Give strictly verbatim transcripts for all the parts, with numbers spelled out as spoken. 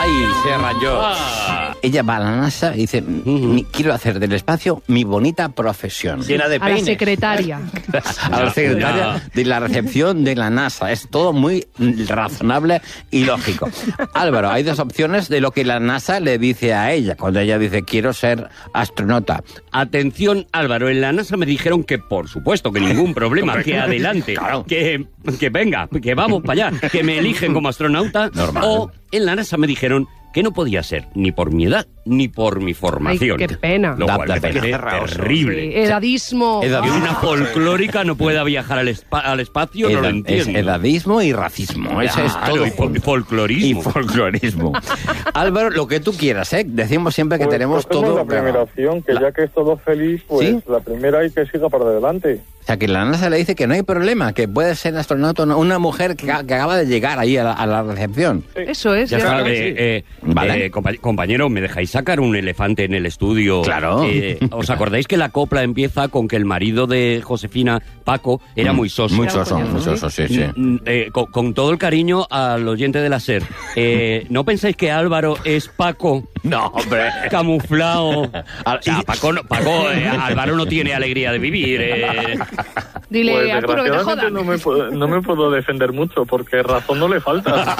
¡Ay! Se rayó. Ah. Ella va a la NASA y dice, uh-huh. quiero hacer del espacio mi bonita profesión. Llena de A peines. la secretaria. A la secretaria de la recepción de la NASA. Es todo muy razonable y lógico. Álvaro, hay dos opciones de lo que la NASA le dice a ella cuando ella dice, quiero ser astronauta. Atención, Álvaro, en la NASA me dijeron que, por supuesto, que ningún problema, que adelante, Claro. que, que venga, que vamos para allá, que me eligen como astronauta. Normal. O en la NASA me dijeron que no podía ser ni por mi edad ni por mi formación. Ay, qué pena. Lo Da- cual da me pena. parece Cerraosos. terrible. Sí, edadismo. Edad- Que una folclórica no pueda viajar al, espa- al espacio, no lo Eda- es entiendo. edadismo y racismo. Eso es Claro, todo. y fol- junto. folclorismo. Y folclorismo. Álvaro, lo que tú quieras, ¿eh? Decimos siempre que Pues tenemos cogemos todo... la primera opción, que La- ya que es todo feliz, pues ¿Sí? la primera hay que siga para adelante. O sea, que la NASA le dice que no hay problema, que puede ser astronauta una- una mujer que, que acaba de llegar ahí a la, a la recepción. Eso es. Ya ya está, está. eh, eh, Vale. eh, compa- compañero, ¿me dejáis sacar un elefante en el estudio? Claro. Eh, ¿Os acordáis que la copla empieza con que el marido de Josefina, Paco, era muy soso? Muy Era un soso, coñazo, muy ¿sí? soso, sí, sí. Mm, eh, con, con todo el cariño al oyente de la SER, eh, ¿no pensáis que Álvaro es Paco No, hombre. camuflado? Al- O sea, Paco, no- Paco eh, Álvaro no tiene alegría de vivir. eh. Dile, Pues Arturo, que te desgraciadamente jodan. no me, puedo, no me puedo defender mucho, porque razón no le falta.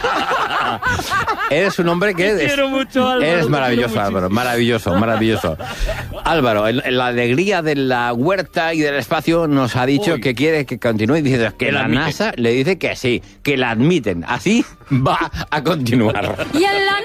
Eres un hombre que... Te es- quiero mucho, Álvaro, Eres te maravilloso, quiero Álvaro, maravilloso, maravilloso. Álvaro, en, en la alegría de la huerta y del espacio nos ha dicho Uy. que quiere que continúe diciendo que Que la la admiten. NASA le dice que sí, que la admiten. Así va a continuar. Y en la